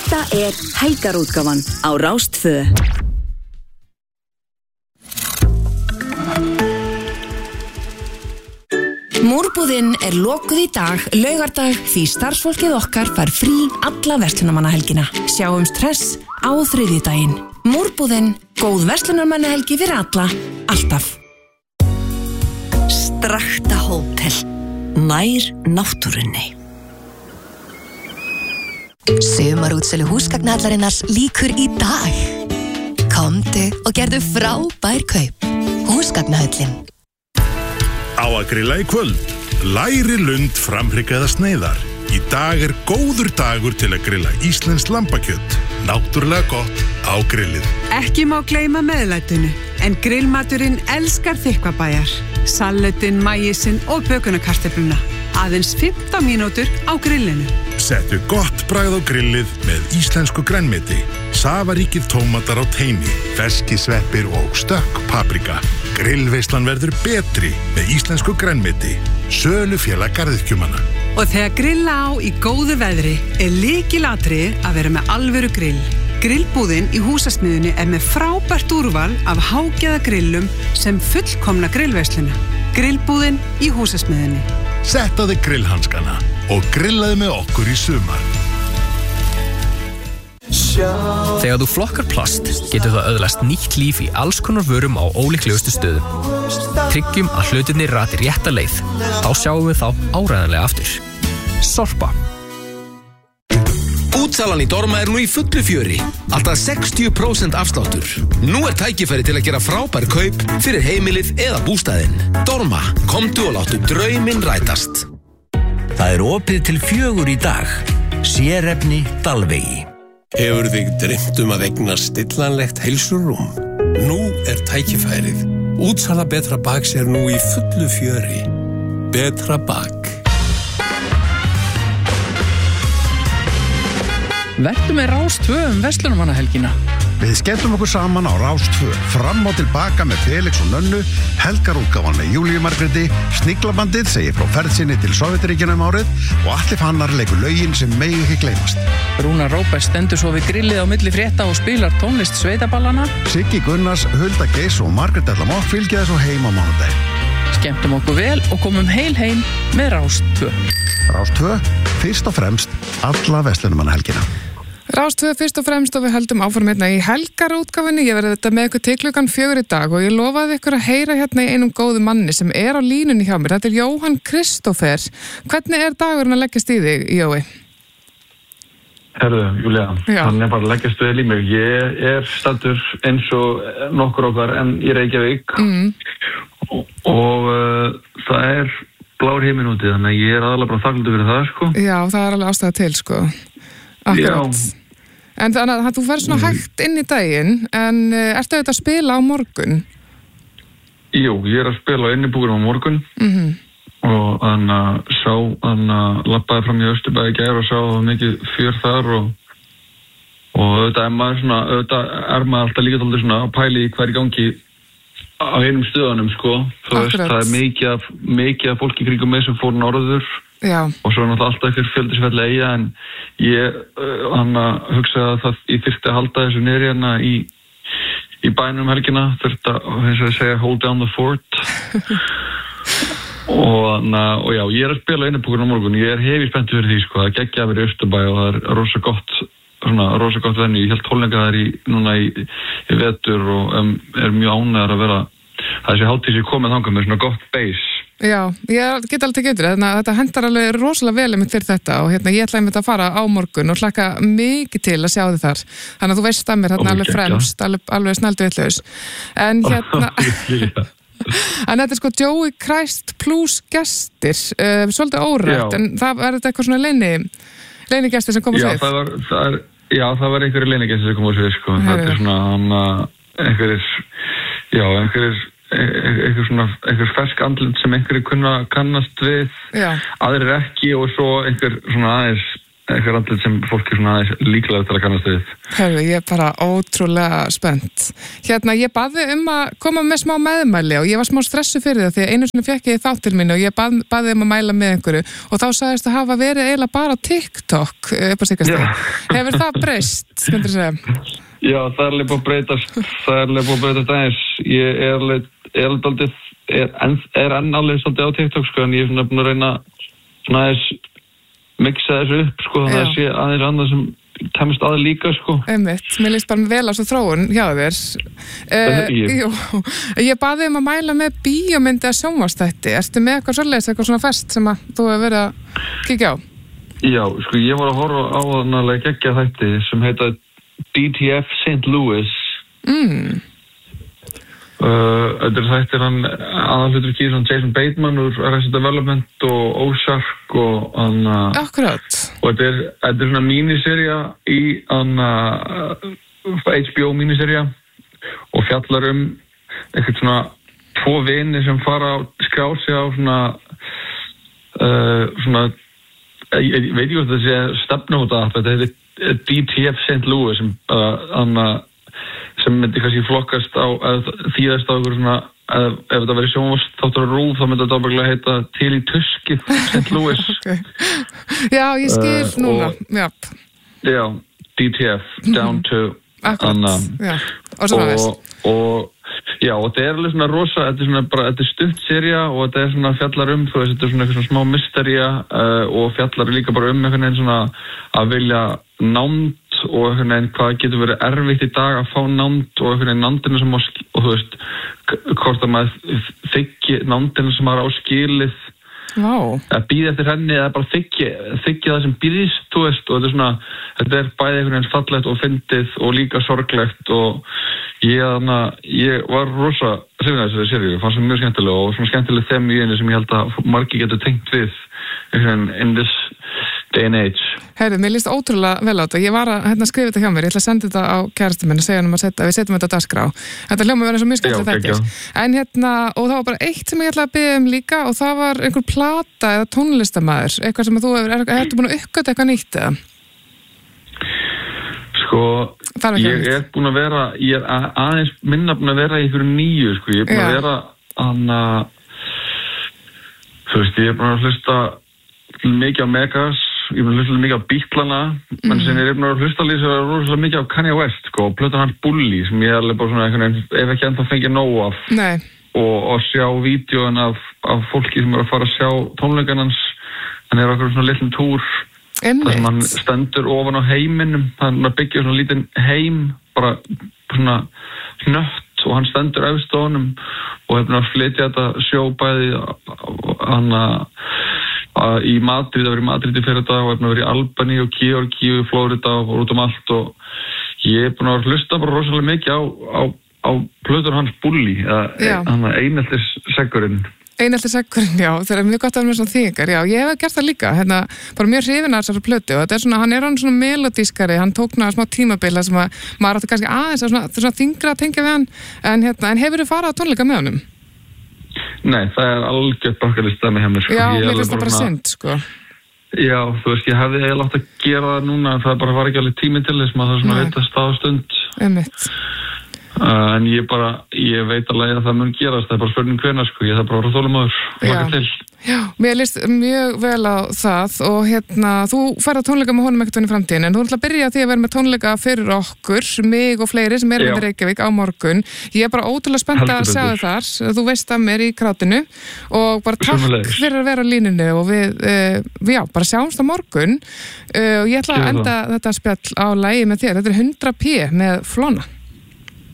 Þetta helgarútgáfan á Rás 2. Múrbúðin lokuð í dag, laugardag, því starfsfólkið okkar fær frí alla verslunarmannahelgina. Sjáumst hress á þriðjudaginn. Múrbúðin, góð verslunarmannahelgi fyrir alla, alltaf. Strakta hótel, nær náttúrunni. Sumarútsölu húsgagnahallarinnars lýkur í dag. Komdu og gerðu frábær kaup. Húsgagnahöllin. Á að grilla í kvöld. Læri lund framhryggaða sneiðar. Í dag góður dagur til að grilla íslenskt lambakjöt. Náttúrulega gott á grillið. Ekki má gleyma meðlætinu, en grillmaturinn elskar þykkvabæjar. Salatinn, maísinn og bökunarkartöfluna. Aðeins 15 mínútur á grillinu. Settu gott bragð á grillið með íslensku grænmeti. Safaríkir tómatar á teini, ferskisveppir og stökk paprika. Grillveislan verður betri með íslensku grænmeti. Sölufélag garðyrkjumanna. Og þegar grilla á í góðu veðri lykilatriði að vera með alvöru grill. Grillbúðin í húsasmiðjunni með frábært úrval af hágæðagrillum sem fullkomna grillveisluna. Grillbúðin í húsasmiðjunni. Settaðu grillhanskana og grillaðu með okkur í sumar. Þegar þú flokkar plast, getur það öðlast nýtt líf í alls konar vörum á ólíklegustu stöðum. Tryggjum að hlutirnir rati rétta leið. Þá sjáum við þá áreiðanlega aftur. Sorpa. Útsalan í Dorma nú í fullu fjöri. Alltaf 60% afsláttur. Nú tækifæri til að gera frábær kaup fyrir heimilið eða bústaðinn. Dorma, komdu og láttu drauminn rætast. Það opið til 4 í dag. Sérefni Dalvegi. Hefur þig dreymt að eignast stillanlegt heilsurúm? Nú tækifærið. Útsala Betra Baks nú í fullu fjöri. Betra Bak. Vertu með Rás 2 verslunarmannahelgina. Við skemmtum okkur saman á Rás 2. Fram og tilbaka með Felix og Nönnu, helgarútgáfan með Júlíu Margréti, Sniglabandið segir frá ferð sinni til Sovétríkjanna árið og Atli Fannar leikur lögin sem megi ekki gleymast. Rúnar Róbert stendur svo við grillið á milli frétta og spilar tónlist sveitaballana. Siggi Gunnars, Hulda Geiss og Margrét Erla Mock fylgja þessu heim á mánudaginn. Skemmtum okkur vel og komum heim með Rás 2. Rás 2, fyrst og fremst alla verslunarmannahelgina. Rás 2 fyrst og fremst og við höldum áfram hérna í helgarútgáfinni. Ég verði þetta með ykkur til klukkan 4 í dag og ég lofaði ykkur að heyra hérna í einum góðu manni sem á línunni hjá mér. Þetta Jóhann Kristófer. Hvernig dagurinn að leggjast í þig, Jói? Herðu, Júlía, hann bara að leggjast vel í mig. Ég staddur eins og nokkur okkar en í Reykjavík og það blár himinn úti, þannig að ég aðalega bara þakklátur fyrir það, sko. Já, það alveg ástæða til, sko. Akkurat. Já. En þannig að þú fer svona hægt inn í daginn, en ertu auðvitað að spila á morgun? Jú, ég að spila á innibúrum á morgun og labbaði fram í Austurbæði í gær og sá mikið fjör þar og auðvitað maður alltaf líka tóldi svona að pæli í hver gangi á einum stöðunum, sko. Það mikið af fólki kringum mig sem fór norður. Já. Og svo náttúrulega alltaf ykkur fjöldisfell eiga en ég hugsaði að það ég þyrfti að halda þessu niðri hérna í bænum helgina, þurfti að segja hold down the fort og já, ég að spila innibúkurinn á morgun, ég hefi spenntur fyrir því, sko, það geggja að vera í Austurbæ og það rosa gott venju, ég held tónleika þar núna í vetur og mjög ánægður að vera þessi hátíð sem komið þangað með svona gott bass. Já, ég get alveg getur þetta hendar alveg rosalega vel einmitt fyrir þetta og hérna ég ætla einmitt að fara á morgun og hlakka mikið til að sjá þið þar þannig að þú veist að mér hérna alveg fremst alveg snældu vitlaus en hérna en þetta sko Joey Christ plus gestir svolítið órætt en það þetta eitthvað svona leynigestir sem koma sér það var einhverju leynigestir sem koma sér sko þetta svona einhver fersk andlit sem einhverju kannast við aðrir ekki og svo einhver svona aðeins eitthvað andlit sem fólk er svona líklega til að kannast við. Hörru, ég er bara ótrúlega spennt. Ég baði að koma með smá meðmæli og ég var smá stressu fyrir það því að einu sinni fékk ég þáttir minni og ég baði að mæla með einhverju og þá sagðist að hafa verið eiginlega bara TikTok upp á síkastegi. Hefur það breyst, myndir þú segja? Já, það er alveg búið að breytast aðeins. Ég er enn alveg svolítið á TikTok, sko, en ég er svona búin að reyna svona aðeins mixa þessu upp, sko, þannig að sé aðeins annað sem kemst að líka, sko. Einmitt, mér líst bara vel á svo þróun hjá þér. Ég baði að mæla með bíómyndi að sjónvarpsþætti. Ertu með eitthvað svoleiðis, eitthvað svona fest sem að þú hefur verið að kíkja á? Já, sko, ég var að horfa á þannig geggja þætti sem heita DTF St. Louis. Þetta er þættir hann aðalhlutur kýr Jason Bateman úr Arrested Development og Ozark og hann Akkurat. Og þetta er svona míniserja í hann HBO míniserja og fjallar eitthvað svona tvo vini sem fara að skrá sig á svona ég veit ekki hvað það sé stefnóta þetta heitir DTF St. Louis sem myndi kannski flokkast á þýðast á ykkur svona ef þetta verið sjónvarps þáttur á RÚV þá myndi þetta ábygglega heita Til í tuskið St. Louis. Okay. Já, ég skil núna. Já, DTF down to Akkurat, já. Og svo næst. Já, og þetta er alveg svona rosa, þetta er stutt serja og þetta er svona fjallar þú veist, þetta er svona eitthvað smá mystería og fjallar líka bara einhvern veginn svona að vilja nánd og einhvern veginn hvað getur verið erfitt í dag að fá nánd og einhvern veginn nándina sem og þú veist, hvort að maður þykki nándina sem maður á skilið að býða eftir henni eða bara þykki það sem býðist, þú veist, og þetta er bæði einhvern veginn fallegt og fyndið og líka sorglegt og ég var rosa hrifinn af þessari seríu, fannst það mjög skemmtilega og svona skemmtileg þeim í einu sem ég held að margir getur tengt við in this day and age. Heyrðu, mér líst ótrúlega vel á þetta. Ég var að skrifa þetta hjá mér, ég ætla að senda þetta á kærastinn minn og segja hann að við setjum þetta á dagskrá. Þetta hljómar verið svo mjög skemmtilega þættir. En og það var bara eitt sem ég ætla að biðja líka og það var einhver plata eða tónlistarmaður, eitthvað sem þú ertu búin að uppgöta eitthvað nýtt eða? Sko, ég er búin að vera, ég er aðeins minna búin að vera í einhverju nýju, sko, ég er búin að vera þú veist, ég er búin að hlusta mikið á Megas, ég er búin að hlusta mikið á Beatlana, menn sem ég er búin að hlusta rosalega mikið á Kanye West, sko, og plötan hans Bully, sem ég er alveg bara svona einhvern veginn, ef ekki ennþá fengið nóg af. Nei. Og sjá vídeoin af fólki sem er að fara að sjá tónleikann hans, hann er okkur svona litlum túr, þar sem hann stendur ofan á heiminum, hann byggja svona lítinn heim, bara svona hnött og hann stendur efst á honum og hefur að flytja þetta sjóbæði í Madrid, það verið í Madrid í fyrir þetta og hefur verið í Albany og Georgíu, Florida og út allt og ég er búin að hlusta bara rosalega mikið á plötur hans Bully, eineltis seggurinn. Eineltis seggurinn, já, það er mjög gott að vera með svona þýðingar, já, ég hef gert það líka, bara mjög hrifin af þessari plötu og þetta er svona, hann er svona melodískari, hann tóknaði smá tímabila sem að maður átti kannski aðeins að svona þyngra að tengja við hann, en hefur þið farið á tónleika með honum? Nei, það er algjört bakkalista með henni, sko. Já, mér finnst það bara synd, sko. Já, þú veist, ég hefði eiginlega átt að gera það núna, það bara var ekki alveg tími til þess, maður það svona veit að stað stund. En ég veit alveg að það mun gerast, það er bara spurning hvenær, sko, ég það bara að þolinmóður og laka til. Já, mér líst mjög vel á það og þú færð að tónleika með honum ekkert í framtíðin, en þú ætla að byrja því að vera með tónleika fyrir okkur, mig og fleiri sem erum í Reykjavík á morgun. Ég er bara ótrúlega spennt að sjá þið þar, þú veist að mér í krátinu og bara takk fyrir að vera á línunni og við bara sjáumst á morgun og ég ætla að enda þetta spjall á lagi með þér, þetta er 100p með Flóna.